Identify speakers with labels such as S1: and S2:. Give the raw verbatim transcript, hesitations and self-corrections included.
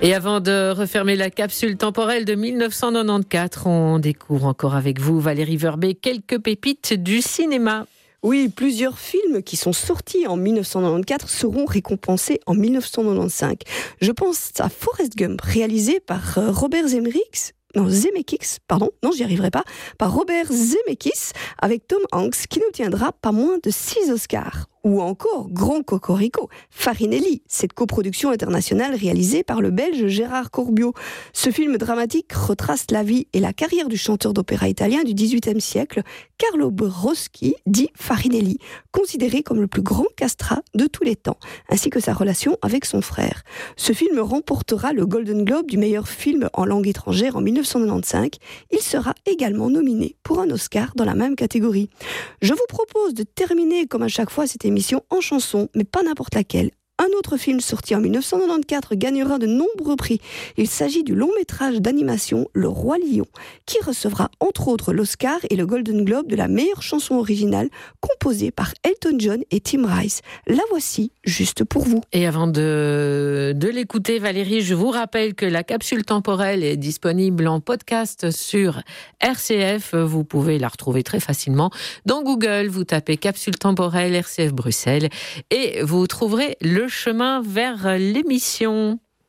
S1: Et avant de refermer la capsule temporelle de mille neuf cent quatre-vingt-quatorze, on découvre encore avec vous, Valérie Verbet, quelques pépites du cinéma.
S2: Oui, plusieurs films qui sont sortis en mille neuf cent quatre-vingt-quatorze seront récompensés en mille neuf cent quatre-vingt-quinze. Je pense à Forrest Gump, réalisé par Robert Zemeckis. Non, Zemeckis, pardon, non, j'y arriverai pas, par Robert Zemeckis, avec Tom Hanks, qui n'obtiendra pas moins de six Oscars. Ou encore Grand Cocorico, Farinelli, cette coproduction internationale réalisée par le Belge Gérard Corbiot. Ce film dramatique retrace la vie et la carrière du chanteur d'opéra italien du dix-huitième siècle, Carlo Broschi, dit Farinelli, considéré comme le plus grand castrat de tous les temps, ainsi que sa relation avec son frère. Ce film remportera le Golden Globe du meilleur film en langue étrangère en mille neuf cent quatre-vingt-quinze. Il sera également nominé pour un Oscar dans la même catégorie. Je vous propose de terminer, comme à chaque fois, cette émission en chanson, mais pas n'importe laquelle. Un autre film sorti en mille neuf cent quatre-vingt-quatorze gagnera de nombreux prix. Il s'agit du long-métrage d'animation Le Roi Lion, qui recevra entre autres l'Oscar et le Golden Globe de la meilleure chanson originale composée par Elton John et Tim Rice. La voici, juste pour vous.
S1: Et avant de, de l'écouter, Valérie, je vous rappelle que la capsule temporelle est disponible en podcast sur R C F. Vous pouvez la retrouver très facilement dans Google. Vous tapez capsule temporelle R C F Bruxelles et vous trouverez le chemin vers l'émission.